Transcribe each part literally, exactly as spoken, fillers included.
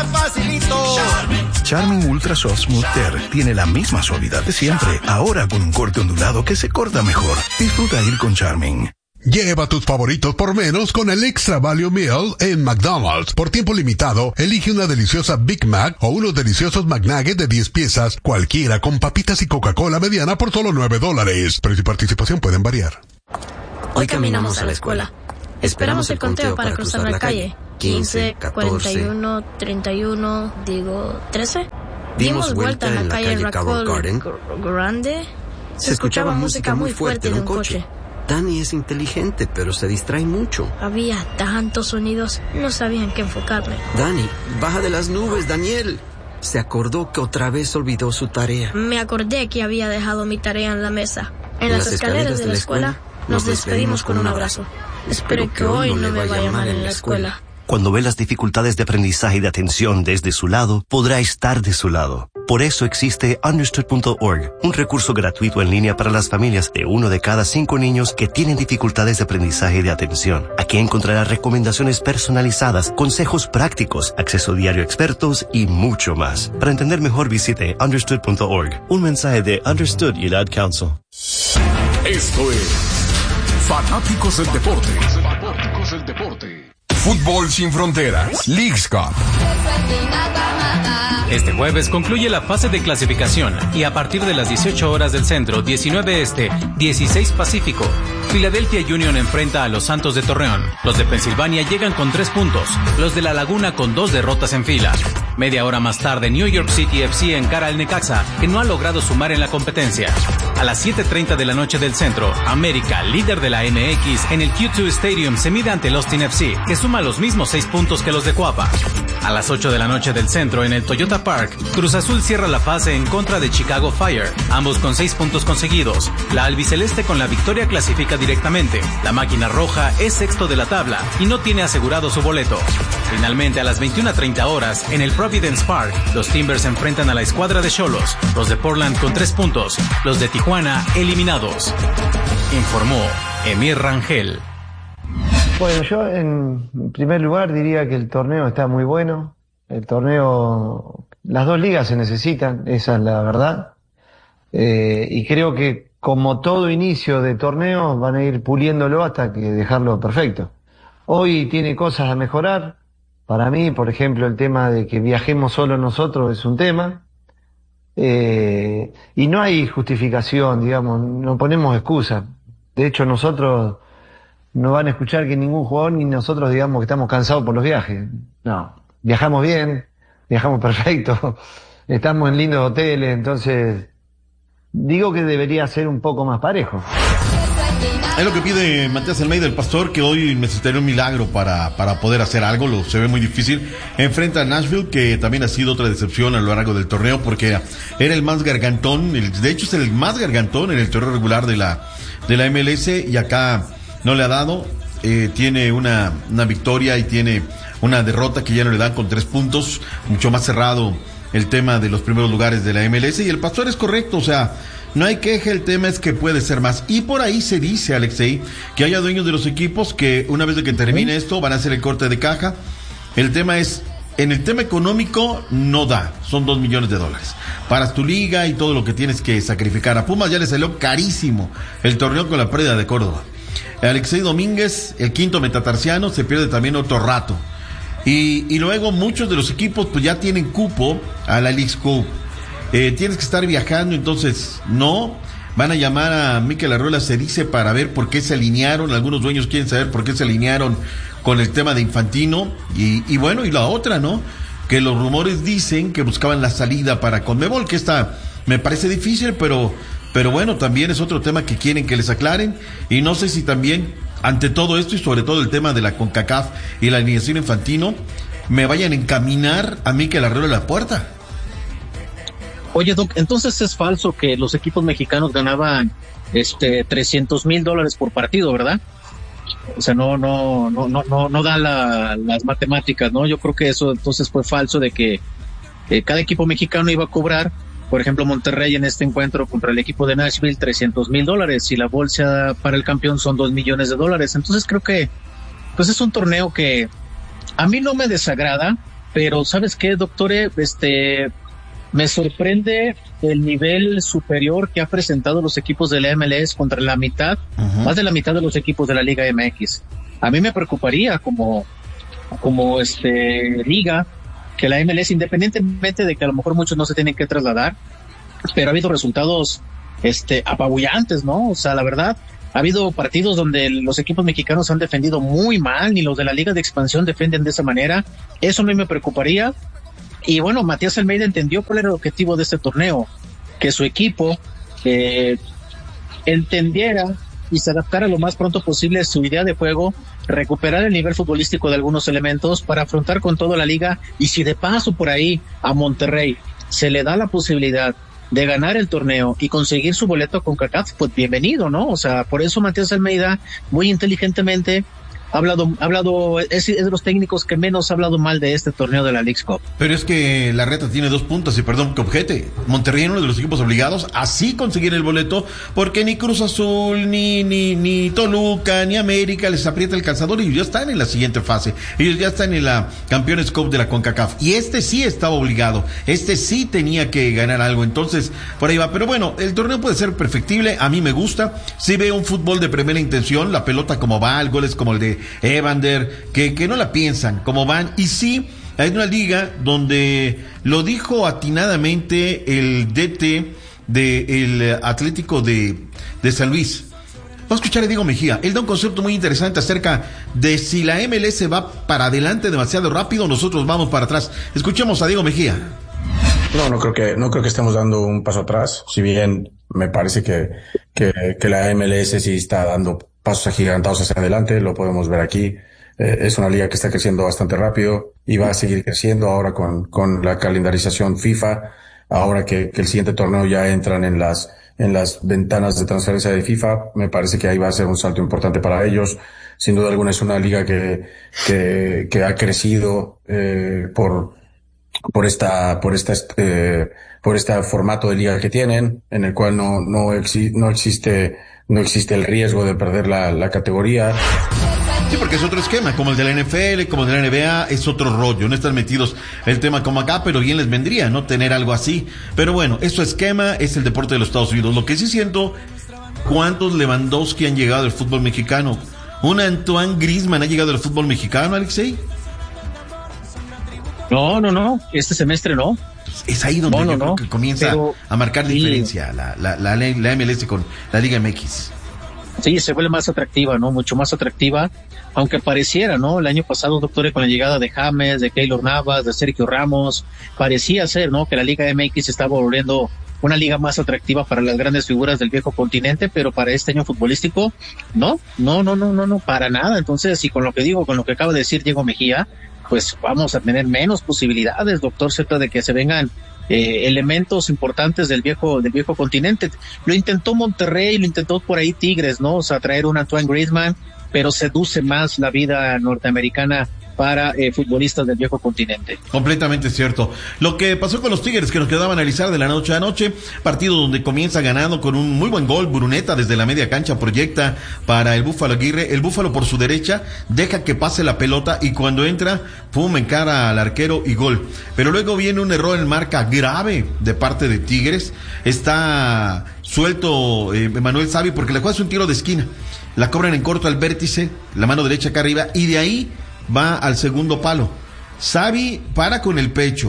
facilito. Charmin Ultra Soft Smooth Tear tiene la misma suavidad de siempre, ahora con un corte ondulado que se corta mejor. Disfruta ir con Charmin. Lleva tus favoritos por menos con el Extra Value Meal en McDonald's. Por tiempo limitado, elige una deliciosa Big Mac o unos deliciosos McNuggets de diez piezas, cualquiera con papitas y Coca-Cola mediana por solo nueve dólares. Precio y participación pueden variar. Hoy caminamos a la escuela. Esperamos el conteo para cruzar la calle. quince, cuarenta y uno, treinta y uno, digo, trece. Dimos vuelta en la calle Raccoon Garden. Grande. Se escuchaba música muy fuerte de un coche. Dani es inteligente, pero se distrae mucho. Había tantos sonidos, no sabía en qué enfocarme. Dani, baja de las nubes, Daniel. Se acordó que otra vez olvidó su tarea. Me acordé que había dejado mi tarea en la mesa. En, en las, las escaleras, escaleras de la escuela, escuela nos despedimos con un abrazo. Espero que hoy no me vaya mal en la escuela. Cuando ve las dificultades de aprendizaje y de atención desde su lado, podrá estar de su lado. Por eso existe understood punto org, un recurso gratuito en línea para las familias de uno de cada cinco niños que tienen dificultades de aprendizaje y de atención. Aquí encontrará recomendaciones personalizadas, consejos prácticos, acceso diario a expertos y mucho más. Para entender mejor, visite understood punto org. Un mensaje de Understood y el Ad Council. Esto es Fanáticos del Deporte. Fanáticos del Deporte. Fútbol sin fronteras. Leagues Cup. Este jueves concluye la fase de clasificación y a partir de las dieciocho horas del centro, diecinueve este, dieciséis pacífico, Philadelphia Union enfrenta a los Santos de Torreón. Los de Pensilvania llegan con tres puntos, los de La Laguna con dos derrotas en fila. Media hora más tarde, New York City F C encara al Necaxa, que no ha logrado sumar en la competencia. A las siete treinta de la noche del centro, América, líder de la M X, en el Q dos Stadium se mide ante el Austin F C, que suma los mismos seis puntos que los de Coapa. A las ocho de la noche del centro, en el Toyota Park, Cruz Azul cierra la fase en contra de Chicago Fire, ambos con seis puntos conseguidos. La albiceleste con la victoria clasifica directamente. La máquina roja es sexto de la tabla y no tiene asegurado su boleto. Finalmente, a las veintiuna treinta horas, en el Providence Park, los Timbers enfrentan a la escuadra de Xolos, los de Portland con tres puntos, los de Tijuana eliminados. Informó Emir Rangel. Bueno, yo en primer lugar diría que el torneo está muy bueno. El torneo, las dos ligas se necesitan, esa es la verdad. Eh, y creo que como todo inicio de torneo van a ir puliéndolo hasta que dejarlo perfecto. Hoy tiene cosas a mejorar. Para mí, por ejemplo, el tema de que viajemos solo nosotros es un tema. Eh, y no hay justificación, digamos, no ponemos excusa. De hecho, nosotros no van a escuchar que ningún jugador ni nosotros digamos que estamos cansados por los viajes. No, viajamos bien, viajamos perfecto, estamos en lindos hoteles, entonces digo que debería ser un poco más parejo. Es lo que pide Matías Almeida, el Pastor, que hoy necesitaría un milagro para, para poder hacer algo, lo se ve muy difícil. Enfrenta a Nashville, que también ha sido otra decepción a lo largo del torneo, porque era el más gargantón, el, de hecho es el más gargantón en el torneo regular de la, de la M L S, y acá no le ha dado, eh, tiene una, una victoria y tiene una derrota que ya no le dan con tres puntos, mucho más cerrado el tema de los primeros lugares de la M L S, y el Pastor es correcto, o sea, no hay queja, el tema es que puede ser más. Y por ahí se dice, Alexei, que haya dueños de los equipos que una vez de que termine ¿Sí? esto van a hacer el corte de caja. El tema es, en el tema económico no da, son dos millones de dólares. Para tu liga y todo lo que tienes que sacrificar. A Pumas ya le salió carísimo el torneo con la pérdida de Córdoba. Alexei Domínguez, el quinto metatarsiano, se pierde también otro rato. Y, y luego muchos de los equipos pues ya tienen cupo a la Leagues Cup. Eh, tienes que estar viajando, entonces no, van a llamar a Mikel Arreola, se dice, para ver por qué se alinearon, algunos dueños quieren saber por qué se alinearon con el tema de Infantino, y, y bueno, y la otra, ¿no? Que los rumores dicen que buscaban la salida para Conmebol, que esta me parece difícil, pero, pero bueno, también es otro tema que quieren que les aclaren, y no sé si también, ante todo esto, y sobre todo el tema de la CONCACAF y la alineación Infantino, me vayan a encaminar a Mikel Arreola a la puerta. Oye, Doc, entonces es falso que los equipos mexicanos ganaban este trescientos mil dólares por partido, ¿verdad? O sea, no, no, no, no, no, no dan la, las matemáticas, ¿no? Yo creo que eso entonces fue falso, de que eh, cada equipo mexicano iba a cobrar, por ejemplo, Monterrey en este encuentro contra el equipo de Nashville, trescientos mil dólares, y la bolsa para el campeón son dos millones de dólares. Entonces creo que, pues es un torneo que a mí no me desagrada, pero ¿sabes qué, doctor? Este, me sorprende el nivel superior que ha presentado los equipos de la M L S contra la mitad, uh-huh. más de la mitad de los equipos de la Liga M X. A mí me preocuparía como, como este liga que la M L S, independientemente de que a lo mejor muchos no se tienen que trasladar, pero ha habido resultados este apabullantes, ¿no? O sea, la verdad, ha habido partidos donde los equipos mexicanos han defendido muy mal, ni los de la Liga de Expansión defienden de esa manera. Eso a mí me preocuparía. Y bueno, Matías Almeida entendió cuál era el objetivo de este torneo, que su equipo eh, entendiera y se adaptara lo más pronto posible a su idea de juego, recuperar el nivel futbolístico de algunos elementos para afrontar con toda la liga, y si de paso por ahí a Monterrey se le da la posibilidad de ganar el torneo y conseguir su boleto con CONCACAF, pues bienvenido, ¿no? O sea, por eso Matías Almeida, muy inteligentemente, ha hablado, ha hablado, es, es de los técnicos que menos ha hablado mal de este torneo de la Leagues Cup. Pero es que la reta tiene dos puntos, y perdón que objete. Monterrey es uno de los equipos obligados a sí conseguir el boleto, porque ni Cruz Azul, ni, ni, ni Toluca, ni América les aprieta el calzador, y ya están en la siguiente fase. Ellos ya están en la Campeones Cup de la CONCACAF. Y este sí estaba obligado. Este sí tenía que ganar algo. Entonces, por ahí va. Pero bueno, el torneo puede ser perfectible. A mí me gusta. Sí veo un fútbol de primera intención. La pelota como va, el gol es como el de Evander, que, que no la piensan, como van, y sí, hay una liga donde lo dijo atinadamente el D T del Atlético de, de San Luis. Vamos a escuchar a Diego Mejía. Él da un concepto muy interesante acerca de si la M L S va para adelante demasiado rápido, nosotros vamos para atrás. Escuchemos a Diego Mejía. No, no creo que, no creo que estemos dando un paso atrás, si bien me parece que, que, que la M L S sí está dando pasos agigantados hacia adelante, lo podemos ver aquí. Eh, es una liga que está creciendo bastante rápido y va a seguir creciendo ahora con, con la calendarización FIFA, ahora que, que el siguiente torneo ya entran en las, en las ventanas de transferencia de FIFA. Me parece que ahí va a ser un salto importante para ellos. Sin duda alguna es una liga que, que, que ha crecido, eh, por, por esta, por esta, eh, por este formato de liga que tienen, en el cual no, no exi- no existe, no existe el riesgo de perder la, la categoría. Sí, porque es otro esquema, como el de la N F L, como el de la N B A, es otro rollo, no están metidos el tema como acá, pero bien les vendría, ¿no? Tener algo así. Pero bueno, es su esquema, es el deporte de los Estados Unidos. Lo que sí siento, ¿cuántos Lewandowski han llegado al fútbol mexicano? ¿Un Antoine Griezmann ha llegado al fútbol mexicano, Alexei? No, no, no, este semestre no. Es ahí donde no, no, yo creo no, que comienza pero, a marcar sí, diferencia la, la, la, la M L S con la Liga M X. Sí, se vuelve más atractiva, ¿no? Mucho más atractiva, aunque pareciera, ¿no? El año pasado, doctor, con la llegada de James, de Keylor Navas, de Sergio Ramos, parecía ser, ¿no? Que la Liga M X estaba volviendo una liga más atractiva para las grandes figuras del viejo continente, pero para este año futbolístico, no, no, no, no, no, no, para nada. Entonces, y con lo que digo, con lo que acaba de decir Diego Mejía, pues vamos a tener menos posibilidades, doctor, cierto, de que se vengan eh, elementos importantes del viejo del viejo continente. Lo intentó Monterrey, lo intentó por ahí Tigres, ¿no? O sea, traer un Antoine Griezmann, pero seduce más la vida norteamericana para eh, futbolistas del viejo continente. Completamente cierto. Lo que pasó con los Tigres, que nos quedaba a analizar de la noche a noche, partido donde comienza ganando con un muy buen gol, Bruneta desde la media cancha proyecta para el Búfalo Aguirre, el Búfalo por su derecha, deja que pase la pelota y cuando entra, pum, encara al arquero y gol. Pero luego viene un error en marca grave de parte de Tigres, está suelto eh, Manuel Savi porque le juega un tiro de esquina, la cobran en corto al vértice, la mano derecha acá arriba y de ahí va al segundo palo. Xavi para con el pecho,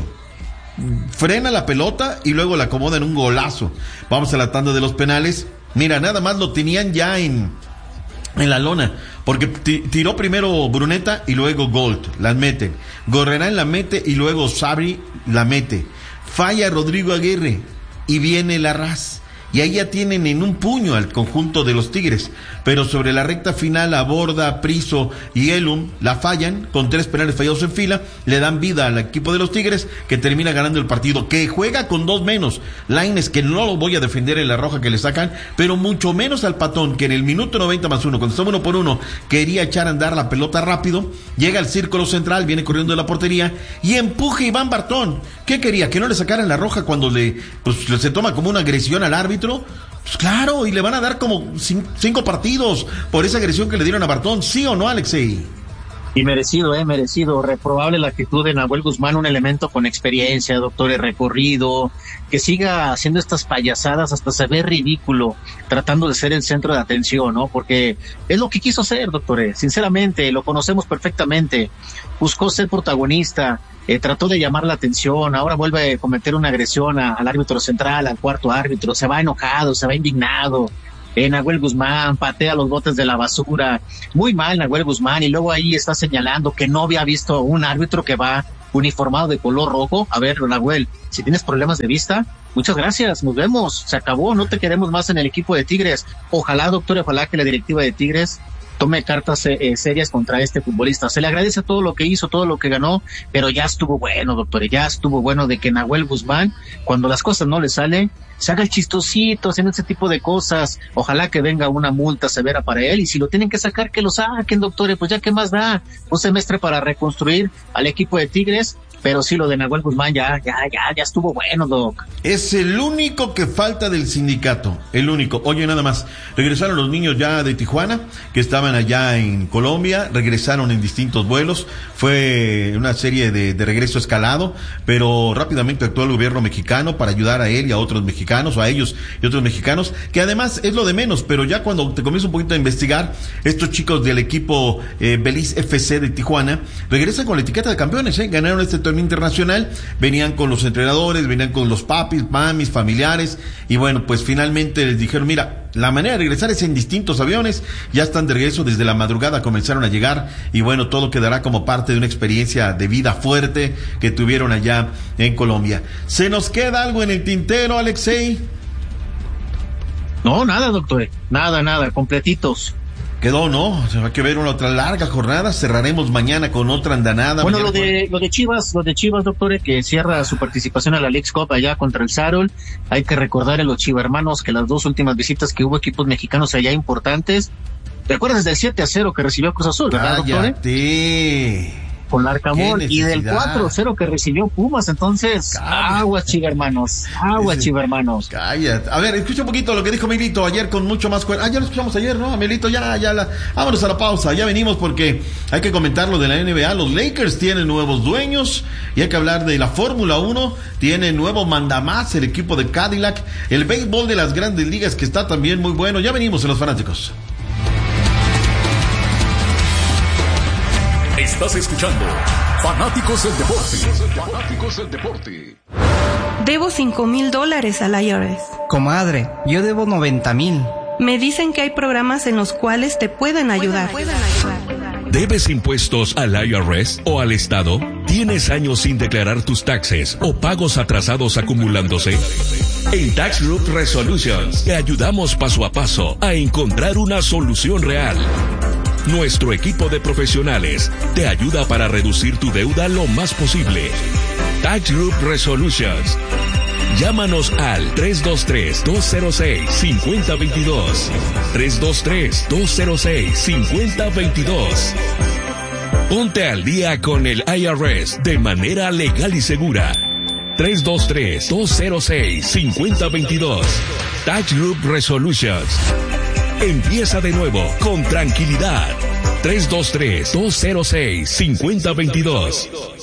frena la pelota y luego la acomoda en un golazo. Vamos a la tanda de los penales. Mira, nada más lo tenían ya en, en la lona, porque t- tiró primero Bruneta y luego Gold, las meten. Gorrerán la mete y luego Xavi la mete. Falla Rodrigo Aguirre y viene Larraz. Y ahí ya tienen en un puño al conjunto de los Tigres, pero sobre la recta final Aborda, Priso y Elum la fallan, con tres penales fallados en fila, le dan vida al equipo de los Tigres, que termina ganando el partido, que juega con dos menos. Lainez, que no lo voy a defender en la roja que le sacan, pero mucho menos al Patón, que en el minuto noventa más uno, cuando estaba uno por uno, quería echar a andar la pelota rápido, llega al círculo central, viene corriendo de la portería, y empuja Iván Bartón. ¿Qué quería? ¿Que no le sacaran la roja cuando le, pues, se toma como una agresión al árbitro? Pues claro, y le van a dar como cinco partidos por esa agresión que le dieron a Bartón, ¿sí o no, Alexei? Y merecido, eh, merecido. Reprobable la actitud de Nahuel Guzmán, un elemento con experiencia, doctor, de recorrido, que siga haciendo estas payasadas hasta se ve ridículo, tratando de ser el centro de atención, ¿no? Porque es lo que quiso hacer, doctor, sinceramente, lo conocemos perfectamente. Buscó ser protagonista, eh, trató de llamar la atención, ahora vuelve a cometer una agresión a, al árbitro central, al cuarto árbitro, se va enojado, se va indignado. Eh, Nahuel Guzmán patea los botes de la basura, muy mal Nahuel Guzmán, y luego ahí está señalando que no había visto un árbitro que va uniformado de color rojo. A ver, Nahuel, si tienes problemas de vista, muchas gracias, nos vemos, se acabó, no te queremos más en el equipo de Tigres. Ojalá, doctor, ojalá que la directiva de Tigres tome cartas eh, serias contra este futbolista. Se le agradece todo lo que hizo, todo lo que ganó, pero ya estuvo bueno, doctor, ya estuvo bueno de que Nahuel Guzmán, cuando las cosas no le salen, se haga el chistosito haciendo ese tipo de cosas. Ojalá que venga una multa severa para él, y si lo tienen que sacar, que lo saquen, doctores, pues ya qué más da, un semestre para reconstruir al equipo de Tigres. Pero sí, lo de Nahuel Guzmán ya, ya, ya, ya estuvo bueno, Doc. Es el único que falta del sindicato, el único. Oye, nada más, regresaron los niños ya de Tijuana, que estaban allá en Colombia, regresaron en distintos vuelos, fue una serie de, de regreso escalado, pero rápidamente actuó el gobierno mexicano para ayudar a él y a otros mexicanos, o a ellos y otros mexicanos, que además es lo de menos, pero ya cuando te comienzo un poquito a investigar, estos chicos del equipo eh, Belice F C de Tijuana, regresan con la etiqueta de campeones, ¿eh? Ganaron este torneo internacional, venían con los entrenadores, venían con los papis, mamis, familiares, y bueno, pues finalmente les dijeron, mira, la manera de regresar es en distintos aviones, ya están de regreso, desde la madrugada comenzaron a llegar, y bueno, todo quedará como parte de una experiencia de vida fuerte que tuvieron allá en Colombia. ¿Se nos queda algo en el tintero, Alexei? No, nada, doctor, nada, nada, completitos. Quedó, ¿no? Se va a que ver una otra larga jornada. Cerraremos mañana con otra andanada. Bueno, mañana lo de con... lo de Chivas, lo de Chivas, doctor, que cierra su participación a la Leagues Cup allá contra el Sarol. Hay que recordar a los chivermanos que las dos últimas visitas que hubo equipos mexicanos allá importantes. ¿Te acuerdas del siete a cero que recibió Cruz Azul, verdad, doctor? Cállate. Con Larcamón, y del cuatro a cero que recibió Pumas. Entonces, cállate. Aguas, chivermanos, aguas, chivermanos. Cállate. A ver, escucha un poquito lo que dijo Milito ayer con mucho más cuerda. Ah, ya lo escuchamos ayer, ¿no? Milito, ya, ya la... Vámonos a la pausa, ya venimos porque hay que comentar lo de la N B A. Los Lakers tienen nuevos dueños y hay que hablar de la Fórmula uno. Tiene nuevo mandamás el equipo de Cadillac. El béisbol de las grandes ligas que está también muy bueno. Ya venimos en Los Fanáticos. Estás escuchando Fanáticos del Deporte. Fanáticos del Deporte. Debo cinco mil dólares al I R S. Comadre, yo debo noventa mil. Me dicen que hay programas en los cuales te pueden ayudar. Pueden, pueden ayudar. ¿Debes impuestos al I R S o al Estado? ¿Tienes años sin declarar tus taxes o pagos atrasados acumulándose? En Tax Group Resolutions te ayudamos paso a paso a encontrar una solución real. Nuestro equipo de profesionales te ayuda para reducir tu deuda lo más posible. Tax Group Resolutions. Llámanos al tres dos tres, dos cero seis, cinco cero dos dos. tres dos tres, dos cero seis, cinco cero dos dos. Ponte al día con el I R S de manera legal y segura. tres dos tres, dos cero seis, cinco cero dos dos. Tax Group Resolutions. Empieza de nuevo con tranquilidad. tres dos tres, dos cero seis, cinco cero dos dos.